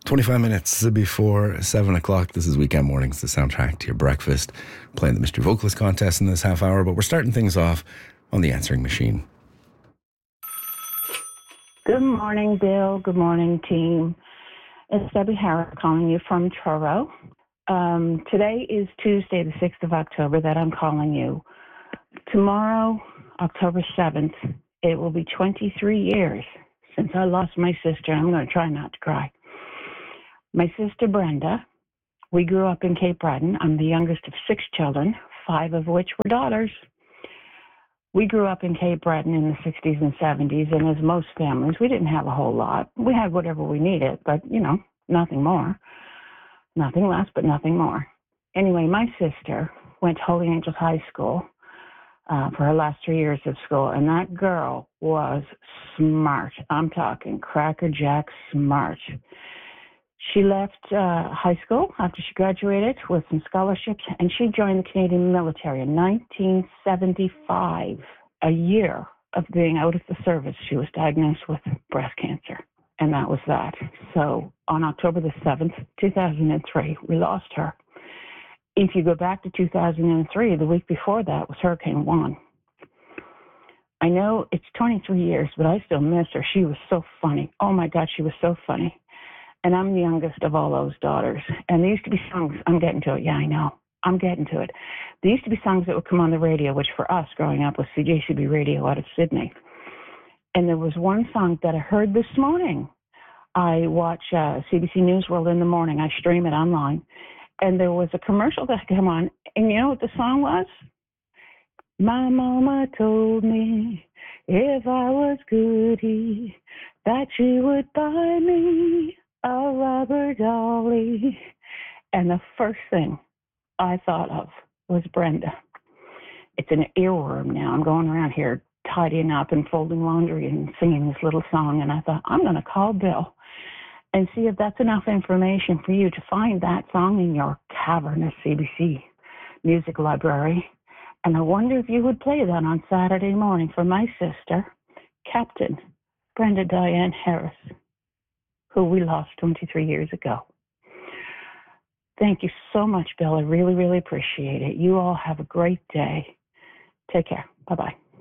25 minutes before 7 o'clock. This is Weekend Mornings, the soundtrack to your breakfast. Playing the Mystery Vocalist Contest in this half hour, but we're starting things off on the answering machine. Good morning, Bill. Good morning, team. It's Debbie Harris calling you from Truro. Today is Tuesday, the 6th of October, that I'm calling you. Tomorrow, October 7th, it will be 23 years since I lost my sister. I'm going to try not to cry. My sister Brenda, we grew up in Cape Breton. I'm the youngest of 6 children, 5 of which were daughters. We grew up in Cape Breton in the 60s and 70s, and as most families, we didn't have a whole lot. We had whatever we needed, but, nothing more. Nothing less, but nothing more. Anyway, my sister went to Holy Angels High School for her last 3 years of school, and that girl was smart. I'm talking crackerjack smart. She left high school after she graduated with some scholarships, and she joined the Canadian military in 1975. A year of being out of the service, she was diagnosed with breast cancer, and that was that. So on October the 7th, 2003, we lost her. If you go back to 2003, the week before that was Hurricane Juan. I know it's 23 years, but I still miss her. She was so funny. Oh, my God, she was so funny. And I'm the youngest of all those daughters. And there used to be songs, I'm getting to it. Yeah, I know. I'm getting to it. There used to be songs that would come on the radio, which for us growing up was CJCB Radio out of Sydney. And there was one song that I heard this morning. I watch CBC News World in the morning. I stream it online. And there was a commercial that came on. And you know what the song was? My mama told me if I was goody, that she would buy me a rubber dolly. And the first thing I thought of was Brenda. It's an earworm now. I'm going around here tidying up and folding laundry and singing this little song. And I thought, I'm going to call Bill and see if that's enough information for you to find that song in your cavernous CBC music library. And I wonder if you would play that on Saturday morning for my sister, Captain Brenda Diane Harris, who we lost 23 years ago. Thank you so much, Bill. I really, really appreciate it. You all have a great day. Take care. Bye-bye.